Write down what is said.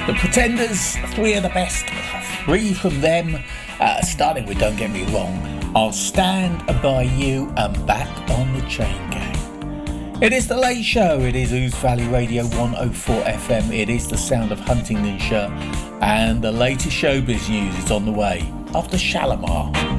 The Pretenders, three of the best. Three from them, starting with Don't Get Me Wrong, I'll Stand By You and Back on the Chain Gang. It is The Late Show, it is Ouse Valley Radio 104 FM, it is the sound of Huntingdonshire, and the latest showbiz news is on the way after Shalimar.